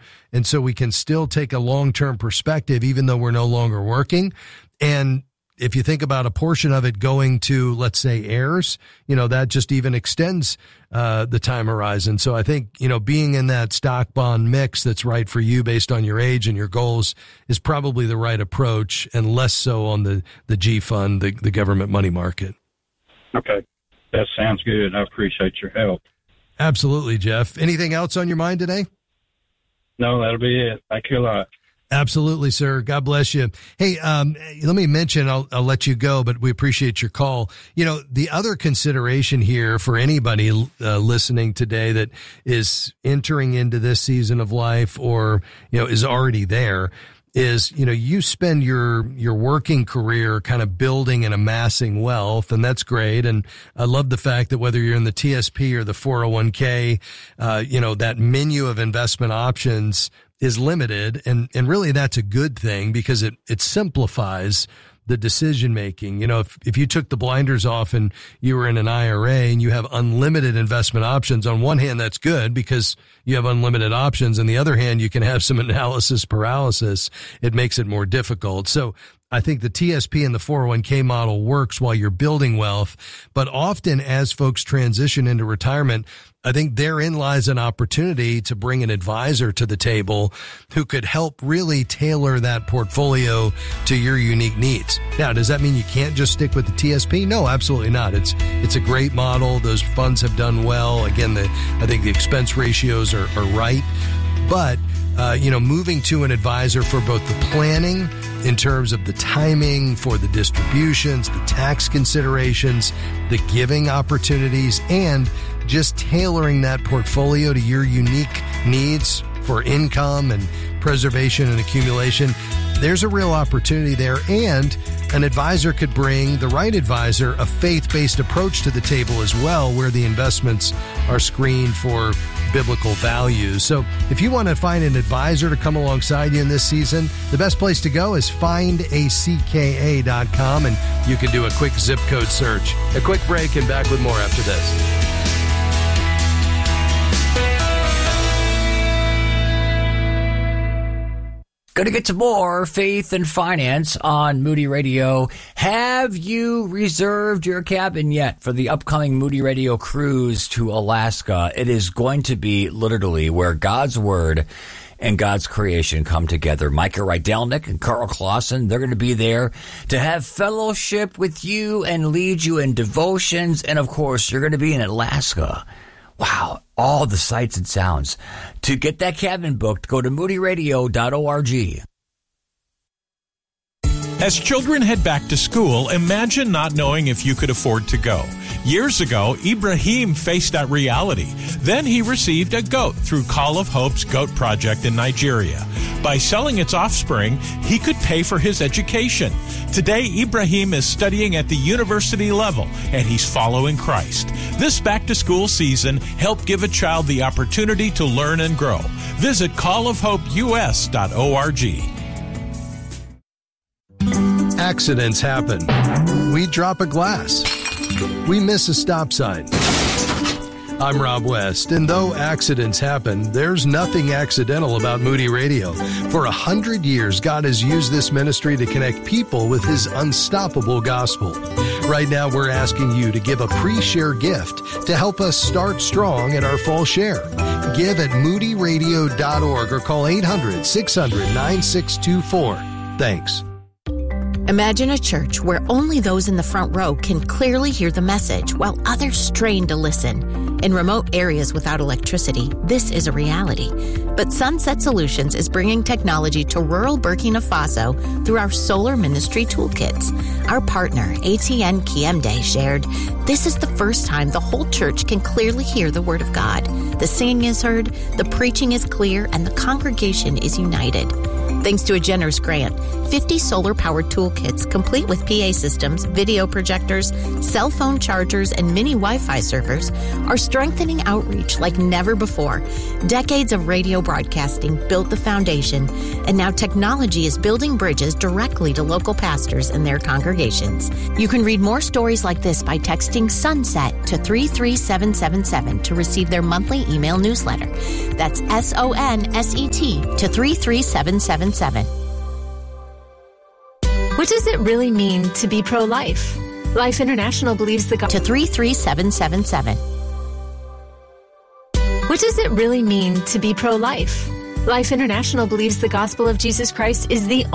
And so we can still take a long-term perspective, even though we're no longer working. And if you think about a portion of it going to, let's say, heirs, that just even extends the time horizon. So I think, being in that stock bond mix that's right for you based on your age and your goals is probably the right approach, and less so on the G fund, the government money market. Okay. That sounds good. I appreciate your help. Absolutely, Jeff. Anything else on your mind today? No, that'll be it. Thank you a lot. Absolutely, sir. God bless you. Hey, let me mention, I'll let you go, but we appreciate your call. The other consideration here for anybody listening today that is entering into this season of life or, is already there is, you spend your working career kind of building and amassing wealth, and that's great. And I love the fact that whether you're in the TSP or the 401k, that menu of investment options is limited. And really that's a good thing because it simplifies the decision making. If you took the blinders off and you were in an IRA and you have unlimited investment options, on one hand, that's good because you have unlimited options. On the other hand, you can have some analysis paralysis. It makes it more difficult. So I think the TSP and the 401k model works while you're building wealth, but often as folks transition into retirement, I think therein lies an opportunity to bring an advisor to the table who could help really tailor that portfolio to your unique needs. Now, does that mean you can't just stick with the TSP? No, absolutely not. It's a great model. Those funds have done well. Again, I think the expense ratios are right, but moving to an advisor for both the planning in terms of the timing for the distributions, the tax considerations, the giving opportunities, and just tailoring that portfolio to your unique needs for income and preservation and accumulation. There's a real opportunity there, and an advisor could bring, the right advisor, a faith-based approach to the table as well, where the investments are screened for biblical values. So if you want to find an advisor to come alongside you in this season, the best place to go is findacka.com, and you can do a quick zip code search. A quick break and back with more after this. Going to get to more faith and finance on Moody Radio. Have you reserved your cabin yet for the upcoming Moody Radio cruise to Alaska? It is going to be literally where God's Word and God's creation come together. Micah Rydelnik and Carl Clausen, they're going to be there to have fellowship with you and lead you in devotions. And, of course, you're going to be in Alaska. Wow, all the sights and sounds. To get that cabin booked, go to moodyradio.org. As children head back to school, imagine not knowing if you could afford to go. Years ago, Ibrahim faced that reality. Then he received a goat through Call of Hope's Goat Project in Nigeria. By selling its offspring, he could pay for his education. Today, Ibrahim is studying at the university level, and he's following Christ. This back-to-school season, help give a child the opportunity to learn and grow. Visit callofhopeus.org. Accidents happen. We drop a glass. We miss a stop sign. I'm Rob West, and though accidents happen, there's nothing accidental about Moody Radio. For 100 years, God has used this ministry to connect people with His unstoppable gospel. Right now, we're asking you to give a pre-share gift to help us start strong in our fall share. Give at moodyradio.org or call 800-600-9624. Thanks. Imagine a church where only those in the front row can clearly hear the message while others strain to listen. In remote areas without electricity, this is a reality. But Sunset Solutions is bringing technology to rural Burkina Faso through our Solar Ministry Toolkits. Our partner, ATN Kiemde, shared, "This is the first time the whole church can clearly hear the Word of God. The singing is heard, the preaching is clear, and the congregation is united. Thanks to a generous grant, 50 solar-powered toolkits complete with PA systems, video projectors, cell phone chargers, and mini Wi-Fi servers are strengthening outreach like never before. Decades of radio broadcasting built the foundation, and now technology is building bridges directly to local pastors and their congregations. You can read more stories like this by texting SUNSET to 33777 to receive their monthly email newsletter. That's SONSET to 33777. What does it really mean to be pro-life? Life International believes the to 33777. What does it really mean to be pro-life? Life International believes the gospel of Jesus Christ is the